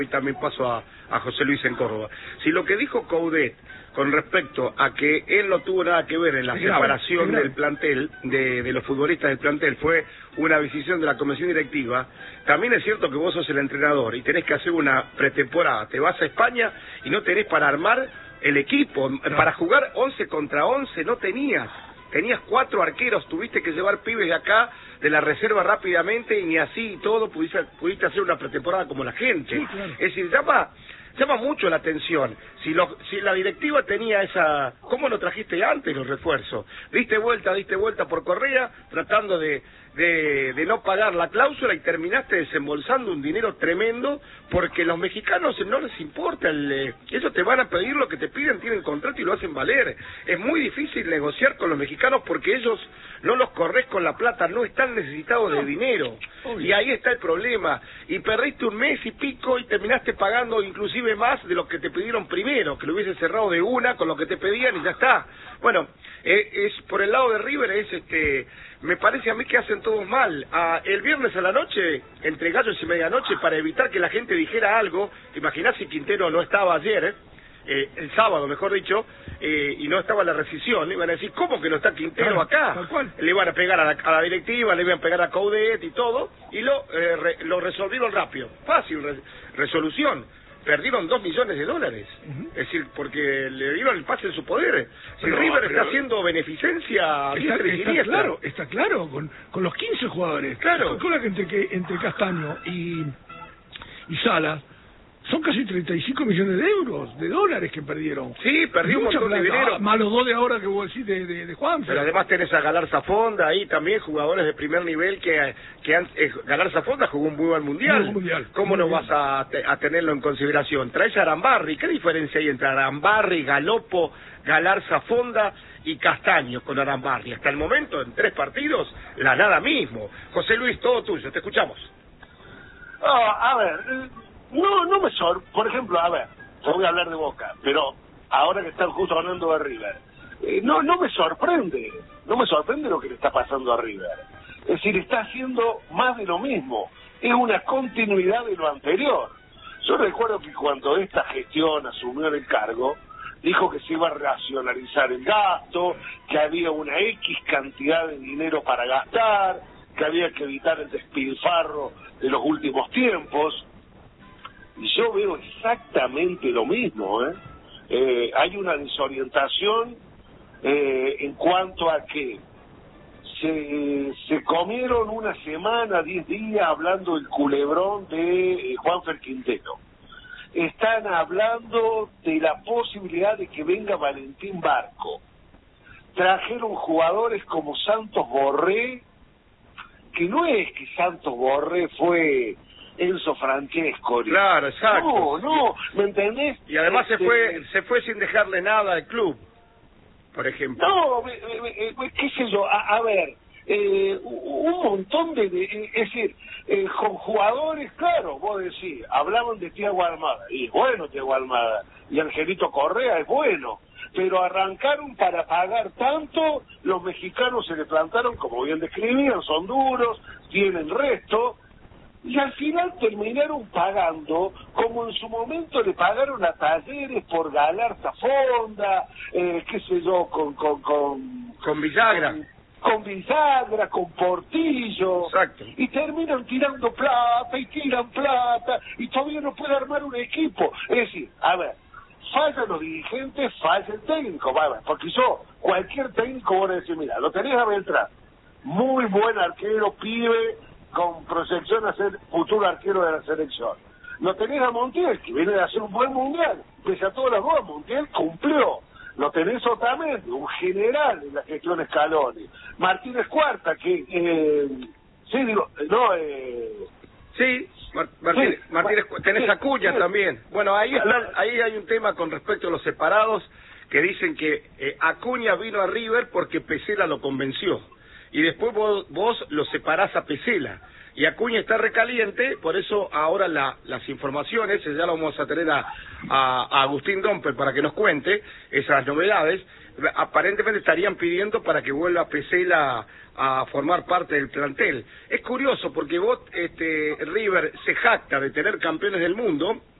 y también paso a José Luis en Córdoba. Si lo que dijo Coudet con respecto a que él no tuvo nada que ver en la separación del plantel, de los futbolistas del plantel, fue una decisión de la comisión directiva, también es cierto que vos sos el entrenador y tenés que hacer una pretemporada. Te vas a España y no tenés para armar el equipo, para jugar 11 contra 11 no tenías. Tenías 4 arqueros, tuviste que llevar pibes de acá, de la reserva rápidamente, y ni así y todo pudiste hacer una pretemporada como la gente. Sí, claro. Es decir, llama mucho la atención. Si la directiva tenía esa... ¿Cómo lo trajiste antes los refuerzos? Diste vuelta por Correa, tratando de no pagar la cláusula, y terminaste desembolsando un dinero tremendo, porque los mexicanos no les importa, ellos te van a pedir lo que te piden, tienen contrato y lo hacen valer. Es muy difícil negociar con los mexicanos porque ellos no los corres con la plata, no están necesitados de dinero. Y ahí está el problema. Y perdiste un mes y pico y terminaste pagando inclusive más de lo que te pidieron primero, que lo hubiese cerrado de una con lo que te pedían y ya está. Bueno, es por el lado de River, me parece a mí que hacen todos mal. El viernes a la noche, entre gallos y medianoche, para evitar que la gente dijera algo, te imaginás si Quintero no estaba ayer, el sábado mejor dicho, y no estaba la rescisión, iban a decir, ¿cómo que no está Quintero acá? Le iban a pegar a la directiva, le iban a pegar a Coudet y todo, y lo resolvieron rápido. Fácil, resolución. Perdieron $2 millones. Es decir, porque le dieron el pase en su poder. Si River está haciendo beneficencia, está claro, con los 15 jugadores. Claro. Calcula que entre Castaño y Salas son casi 35 millones de euros, de dólares que perdieron. Sí, perdió un montón de dinero. Más los 2 de ahora que vos decís de Juan. Pero además tenés a Galarza Fonda ahí también, jugadores de primer nivel que Galarza Fonda jugó un muy buen mundial. ¿Cómo no vas a tenerlo en consideración? Traes a Arambarri. ¿Qué diferencia hay entre Arambarri, Galopo, Galarza Fonda y Castaño con Arambarri? Hasta el momento, en 3 partidos, la nada mismo. José Luis, todo tuyo, te escuchamos. A ver, no me por ejemplo, a ver, yo voy a hablar de Boca, pero ahora que están justo hablando de River, no me sorprende lo que le está pasando a River. Es decir, está haciendo más de lo mismo, es una continuidad de lo anterior. Yo recuerdo que cuando esta gestión asumió el cargo, dijo que se iba a racionalizar el gasto, que había una X cantidad de dinero para gastar, que había que evitar el despilfarro de los últimos tiempos. Y yo veo exactamente lo mismo, hay una desorientación en cuanto a que se comieron una semana, 10 días hablando del culebrón de Juanfer Quintero. Están hablando de la posibilidad de que venga Valentín Barco. Trajeron jugadores como Santos Borré, que no es que Santos Borré fue Enzo Francesco. Claro, exacto. No, ¿me entendés? Y además se fue sin dejarle nada al club, por ejemplo. No, qué sé yo, a ver, un montón es decir, con jugadores, claro, vos decís, hablaban de Thiago Almada, y es bueno Thiago Almada, y Angelito Correa es bueno, pero arrancaron para pagar tanto, los mexicanos se le plantaron, como bien describían, son duros, tienen resto, y al final terminaron pagando como en su momento le pagaron a Talleres por Galarza Fonda, qué sé yo, con Villagra. Con Villagra, con Portillo. Exacto. Y terminan tirando plata y tiran plata y todavía no puede armar un equipo. Es decir, a ver, fallan los dirigentes, falla el técnico, porque cualquier técnico va a decir, mira, lo tenés a Beltrán, muy buen arquero, pibe, con proyección a ser futuro arquero de la selección. Lo tenés a Montiel, que viene de hacer un buen mundial, pese a todas las cosas, Montiel cumplió. Lo tenés Otamendi, un general en la gestión Scaloni. Martínez Cuarta, que Martínez, tenés Acuña también. Bueno, ahí hay un tema con respecto a los separados, que dicen que Acuña vino a River porque Pesela lo convenció. Y después vos lo separás a Pesela. Y Acuña está recaliente, por eso ahora las informaciones, ya lo vamos a tener a Agustín Domper para que nos cuente esas novedades, aparentemente estarían pidiendo para que vuelva Pesela a formar parte del plantel. Es curioso porque River se jacta de tener campeones del mundo,